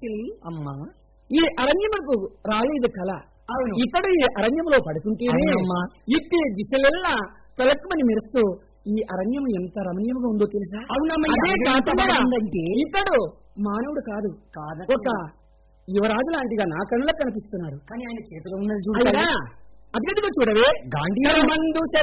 చెల్లి అమ్మా ఈ అరణ్యములకు రాలేదు కళ. అవును. ఇక్కడ ఈ అరణ్యంలో పడుకుంటేనే అవునమ్మా. ఇట్టి దిశలెల్లా తలక్కుమని మెరుస్తూ ఈ అరణ్యం ఎంత రమణీయంగా ఉందో తెలుసా? అవునమ్మా. అదే ఎంత కాకుండా బాగుందంటే ఇతడు మానవుడు కాదు, ఒక యువరాజు లాంటిగా నా కళ్ళకు కనిపిస్తున్నాడు. కానీ ఆయన చేతిలో ఉన్నది అయినా చూడాలి. అదిగదిగో చూడవే గాంధీ మందు